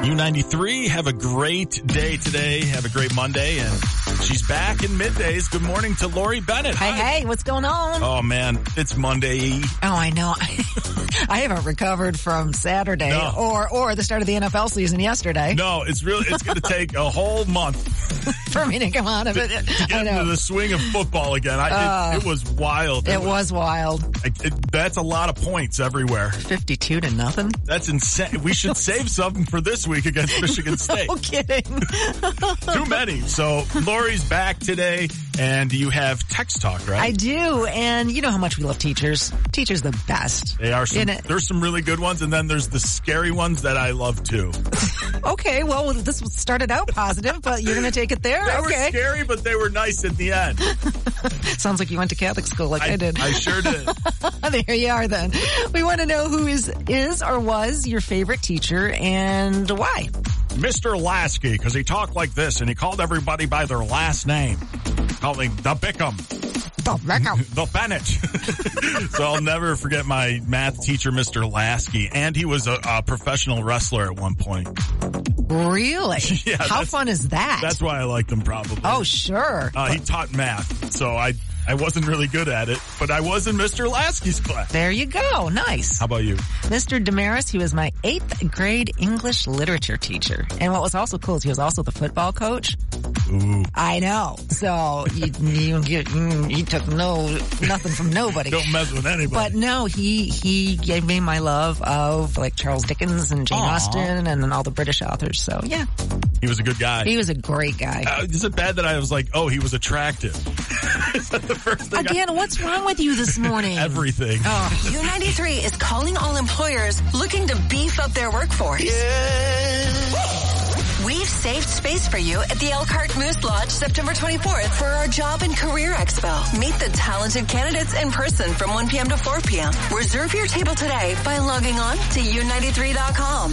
U93, have a great day today. Have a great Monday. And she's back in middays. Good morning to Lori Bennett. Hey, what's going on? Oh, man, it's Monday. Oh, I know. I haven't recovered from Saturday or the start of the NFL season yesterday. No, it's going to take a whole month for me to come out of it. To get into the swing of football again. It was wild. It was wild. That's a lot of points everywhere. 52-0. That's insane. We should save something for this week against Michigan State. No kidding. Too many. So Lori's back today, and you have Text Talk, right? I do, and you know how much we love teachers. Teachers the best. They are. There's some really good ones, and then there's the scary ones that I love too. Okay, well, this started out positive, but you're going to take it there? They were scary, but they were nice at the end. Sounds like you went to Catholic school like I did. I sure did. There you are then. We want to know who is or was your favorite teacher and why. Mr. Lasky, because he talked like this, and he called everybody by their last name. Called him the Bickham. The Bennett. So I'll never forget my math teacher, Mr. Lasky, and he was a professional wrestler at one point. Really? Yeah. How fun is that? That's why I liked him probably. Oh, sure. He taught math, so I wasn't really good at it, but I was in Mr. Lasky's class. There you go. Nice. How about you? Mr. Damaris, he was my 8th grade English literature teacher. And what was also cool is he was also the football coach. Ooh. I know. So he took nothing from nobody. Don't mess with anybody. But no, he gave me my love of like Charles Dickens and Jane Austen and all the British authors. So yeah. He was a good guy. He was a great guy. Is it bad that I was like, he was attractive? Is that the first thing? Again, what's wrong with you this morning? Everything. U93 is calling all employers looking to beef up their workforce. Yeah. We've saved space for you at the Elkhart Moose Lodge September 24th for our Job and Career Expo. Meet the talented candidates in person from 1 p.m. to 4 p.m. Reserve your table today by logging on to U93.com.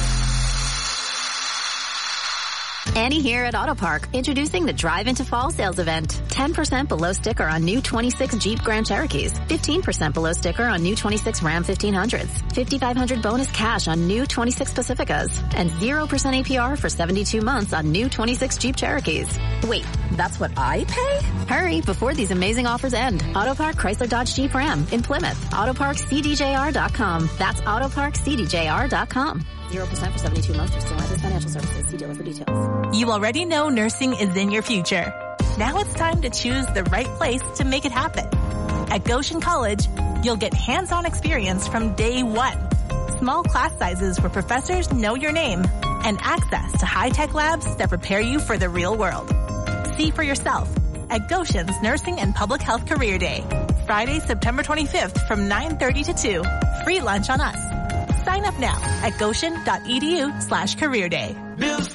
Annie here at Auto Park, introducing the Drive into Fall sales event. 10% below sticker on new 26 Jeep Grand Cherokees, 15% below sticker on new 26 Ram 1500s, $5,500 bonus cash on new 26 Pacificas, and 0% APR for 72 months on new 26 Jeep Cherokees. Wait, that's what I pay? Hurry before these amazing offers end. Auto Park Chrysler Dodge Jeep Ram in Plymouth. AutoParkCDJR.com. That's AutoParkCDJR.com. 0% for 72 months for Stellantis Financial Services. See dealer for details. You already know nursing is in your future. Now it's time to choose the right place to make it happen. At Goshen College, you'll get hands-on experience from day one. Small class sizes where professors know your name and access to high-tech labs that prepare you for the real world. See for yourself at Goshen's Nursing and Public Health Career Day. Friday, September 25th from 9:30 to 2. Free lunch on us. Sign up now at goshen.edu/career day.